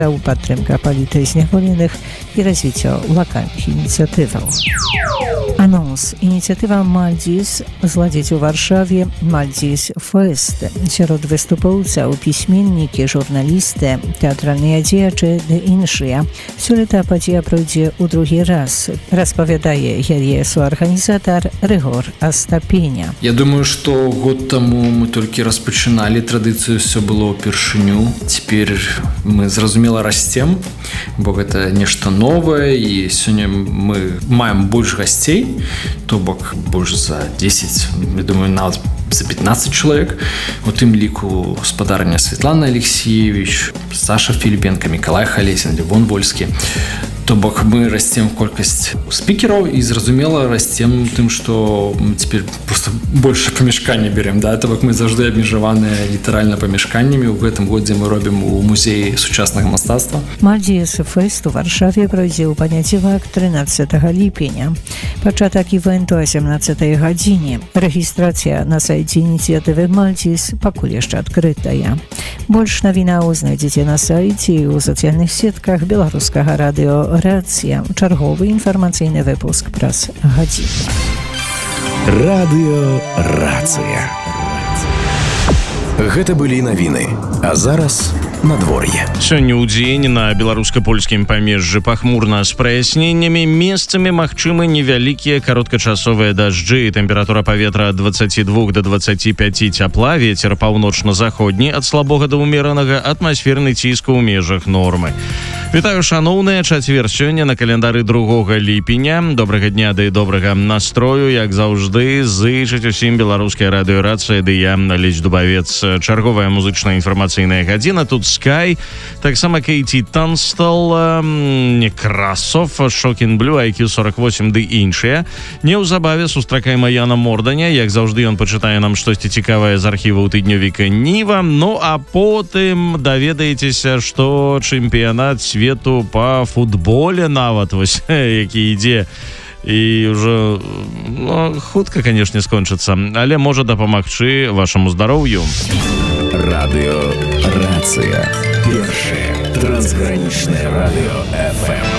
у падтрымка паліты зняволеных і развіццё лакальных ініцыятываў. Анонс. Ініцыятыва «Мальдзіс» зладзіць у Варшаве «Мальдзіс Фест». Сярод выступоўцаў пісьменнікі, журналісты, тэатральныя дзеячы ды іншыя. Сёлета падзея пройдзе ў другі раз, распавядае яе суарганізатар Рыгор Астапеня. Я думаю, што год таму мы толькі распачыналі традыцыю, все было ўпершыню. Цяпер мы, зразумела, расцем, бо гэта нешта новае, і сёння мы маем больш гасцей, то бок больш за 10, я думаю, нават за 15 чалавек. У тым ліку гаспадарня Светлана Алексеевич, Саша Філіпенка, Мікалай Халесін, Левон Вольскі. То бок мы расцем колькасць спікераў і, зразумела, расцем тым, што мы цяпер проста больше памяшкання берем, да? То бок мы заўжды абмежаваныя літаральна памяшканнямі. У гэтым годзе мы робім у музеі сучаснага мастацтва. «Мальдзіс Фест» у Варшаве пройдзе ў панядзелак 13 ліпеня. Пачатак івенту о 17 гадзіне. Рэгістрацыя на сайце ініцыятывы «Мальдзіс» пакуль яшчэ адкрытая. Больш навінаў знайдзеце на сайце і ў сацыяльных сетках беларускага радыё «Рацыя». Чарговы інфармацыйны выпуск праз гадзіну. Радыё «Рацыя». Гэта былі навіны. А зараз надвор'е. Сёння ў дзень на беларуска-польскім памежжы пахмурна з праясненнямі, месцамі магчымы невялікія кароткачасовыя дажджы. Тэмпература паветра ад 22 до 25 цяпла, вецер паўночна-заходні ад слабога да ўмеранага, атмасферны ціск у межах нормы. Вітаю, шаноўныя, чацвер сёння на календары 2 ліпеня. Добрага дня ды добрага настрою, як заўжды, зычыць усім беларуская радыёрацыя ды я, Алесь Дубавец. Чарговая музычная інфармацыйная гадзіна. Тут Sky, таксама Кейті Танстал, Некрасов, Шокін Блю, IQ48 ды іншыя. Неўзабаве сустракаем Яна Морданя. Як заўжды, ён пачытае нам штосьці цікавае з архіваў тыднёвіка Ніва. Ну, а потым даведаецеся, што чэмпіянат свету па футболе нават, вось, які ідзе, і ўжо хутка, канешне, скончыцца, але можа дапамагчы вашаму здароўю. Радыё «Рацыя». Першае трансгранічнае радыё FM.